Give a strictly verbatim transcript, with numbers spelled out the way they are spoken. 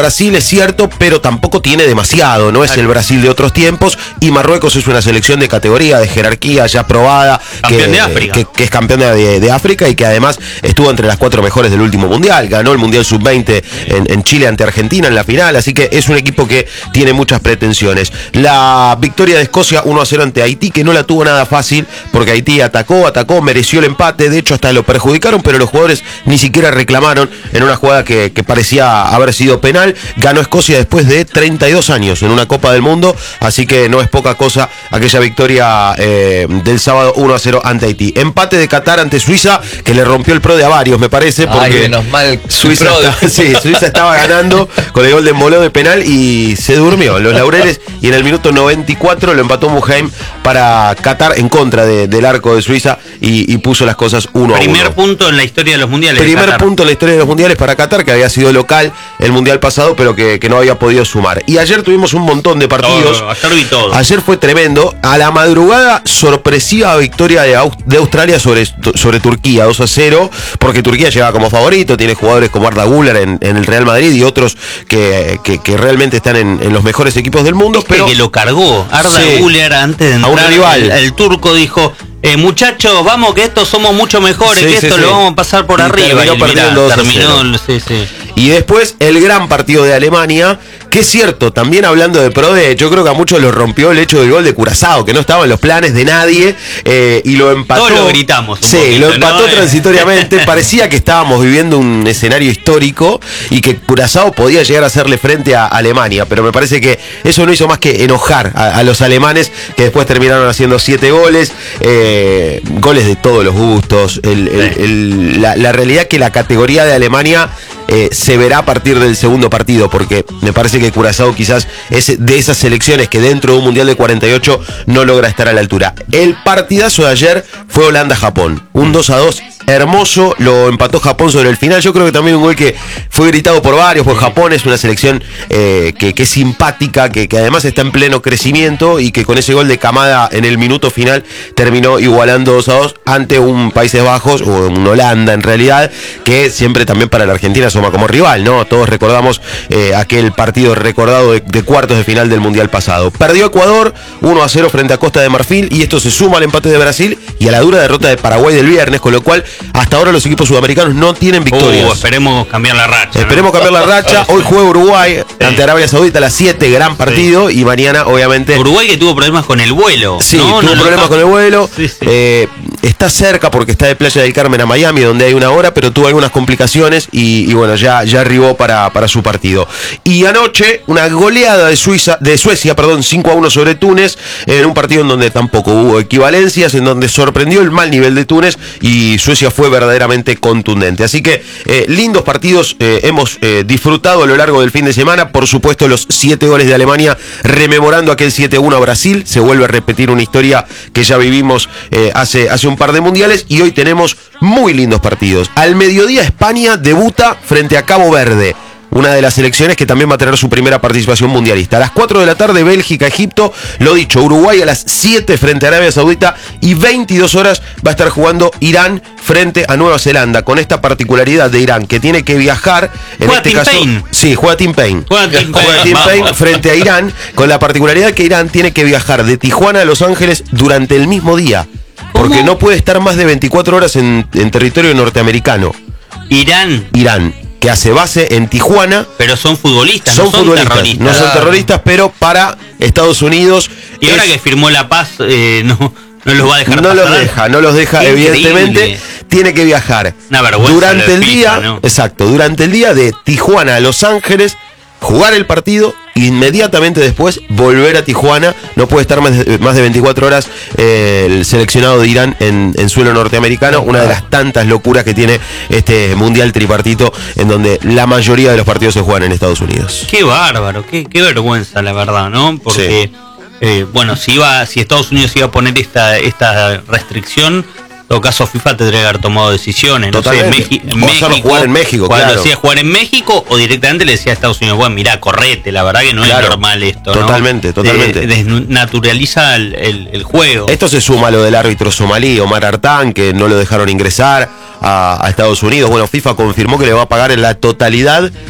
Brasil es cierto, pero tampoco tiene demasiado, no es el Brasil de otros tiempos, y Marruecos es una selección de categoría, de jerarquía ya probada, campeón que, de África. Que, que es campeón de, de África y que además estuvo entre las cuatro mejores del último mundial, ganó el Mundial sub veinte en, en Chile ante Argentina en la final, así que es un equipo que tiene muchas pretensiones. La victoria de Escocia uno a cero ante Haití, que no la tuvo nada fácil, porque Haití atacó, atacó, mereció el empate, de hecho hasta lo perjudicaron, pero los jugadores ni siquiera reclamaron en una jugada que, que parecía haber sido penal. Ganó Escocia después de treinta y dos años en una Copa del Mundo, así que no es poca cosa aquella victoria eh, del sábado uno a cero ante Haití. Empate de Qatar ante Suiza, que le rompió el pro de a varios, me parece, porque Ay, menos mal, Suiza, está, sí, Suiza estaba ganando con el gol de Embolo de penal y se durmió en los laureles, y en el minuto noventa y cuatro lo empató Muheim para Qatar en contra de, del arco de Suiza y, y puso las cosas uno a uno. Primer punto en la historia de los mundiales. Primer punto en la historia de los mundiales para Qatar, que había sido local el mundial pasado, pero que, que no había podido sumar. Y ayer tuvimos un montón de partidos. Todo, ayer vi todo. Ayer fue tremendo. A la madrugada, sorpresiva victoria de, Aust- de Australia sobre, sobre Turquía, dos a cero, porque Turquía llega como favorito, tiene jugadores como Arda Güler en, en el Real Madrid y otros que, que, que realmente están en, en los mejores equipos del mundo. Este pero que lo cargó, Arda sí, Güler, antes de entrar, a un rival. El, el turco dijo, eh, muchachos, vamos que estos somos mucho mejores, Sí, que sí, esto sí. lo vamos a pasar por Y arriba. terminó Y perdiendo mirá, dos a cero. terminó, sí, sí. Y después el gran partido de Alemania, que es cierto, también hablando de Prode, yo creo que a muchos los rompió el hecho del gol de Curazao, que no estaba en los planes de nadie, eh, y lo empató. Todos lo gritamos un Sí, poquito, lo empató ¿no? transitoriamente. Parecía que estábamos viviendo un escenario histórico y que Curazao podía llegar a hacerle frente a Alemania, pero me parece que eso no hizo más que enojar a, a los alemanes, que después terminaron haciendo siete goles, eh, goles de todos los gustos. El, el, el, la, la realidad que la categoría de Alemania eh, se verá a partir del segundo partido, porque me parece que Curazao quizás es de esas selecciones que dentro de un mundial de cuarenta y ocho no logra estar a la altura. El partidazo de ayer fue Holanda-Japón, un dos a dos hermoso, lo empató Japón sobre el final. Yo creo que también un gol que fue gritado por varios, porque Japón es una selección eh, que, que es simpática, que, que además está en pleno crecimiento y que con ese gol de Kamada en el minuto final terminó igualando dos a dos ante un Países Bajos, o un Holanda en realidad, que siempre también para la Argentina asoma como rival, ¿no? Todos recordamos eh, aquel partido recordado de, de cuartos de final del Mundial pasado. Perdió Ecuador uno a cero frente a Costa de Marfil, y esto se suma al empate de Brasil y a la dura derrota de Paraguay del viernes, con lo cual hasta ahora los equipos sudamericanos no tienen victorias. Uh, esperemos cambiar la racha. Esperemos ¿no? cambiar la racha. Hoy juega Uruguay Sí. ante Arabia Saudita a las siete, gran partido, sí. Y mañana obviamente Uruguay, que tuvo problemas con el vuelo. Sí, ¿no? tuvo no, problemas no, con el vuelo. Sí, sí. Eh, está cerca porque está de Playa del Carmen a Miami, donde hay una hora, pero tuvo algunas complicaciones y, y bueno, ya, ya arribó para, para su partido. Y anoche, una goleada de Suiza, de Suecia, perdón, cinco a uno sobre Túnez, en un partido en donde tampoco hubo equivalencias, en donde sorprendió el mal nivel de Túnez y Suecia fue verdaderamente contundente. Así que eh, lindos partidos eh, hemos eh, disfrutado a lo largo del fin de semana. Por supuesto, los siete goles de Alemania, rememorando aquel siete uno a Brasil. Se vuelve a repetir una historia que ya vivimos eh, hace, hace un par de mundiales, y hoy tenemos muy lindos partidos. Al mediodía, España debuta frente a Cabo Verde, una de las selecciones que también va a tener su primera participación mundialista. A las cuatro de la tarde, Bélgica, Egipto. Lo dicho, Uruguay a las siete frente a Arabia Saudita, y veintidós horas va a estar jugando Irán frente a Nueva Zelanda, con esta particularidad de Irán, que tiene que viajar, en Juega este Tim caso, Payne. sí, juega Tim Payne. Juega Tim Payne, Juega Tim vamos. Payne frente a Irán, con la particularidad que Irán tiene que viajar de Tijuana a Los Ángeles durante el mismo día, porque ¿Cómo? no puede estar más de veinticuatro horas en, en territorio norteamericano. Irán, Irán, que hace base en Tijuana. pero son futbolistas, Son, no son futbolistas, terroristas. no son terroristas, pero para Estados Unidos. Y ahora es- que firmó la paz, eh, no, no los va a dejar no pasar. los deja, no los deja, Qué evidentemente. increíble. Tiene que viajar Una vergüenza durante lo de el FIFA, día, ¿no? exacto, durante el día de Tijuana a Los Ángeles, jugar el partido, inmediatamente después volver a Tijuana. No puede estar más de, más de veinticuatro horas eh, el seleccionado de Irán en, en suelo norteamericano. Una de las tantas locuras que tiene este mundial tripartito, en donde la mayoría de los partidos se juegan en Estados Unidos. Qué bárbaro, qué, qué vergüenza, la verdad, ¿no? Porque, Sí. eh, bueno, si iba, si Estados Unidos iba a poner esta, esta restricción, en todo caso FIFA tendría que haber tomado decisiones. No sé, en, Totalmente. Meji- en O hacerlo México. jugar en México, cuando claro. decía jugar en México, o directamente le decía a Estados Unidos, bueno, mirá, correte, la verdad que no Claro. es normal esto, ¿no? Totalmente, totalmente. Eh, desnaturaliza el, el, el juego. Esto se suma a lo del árbitro somalí, Omar Artán, que no lo dejaron ingresar a, a Estados Unidos. Bueno, FIFA confirmó que le va a pagar en la totalidad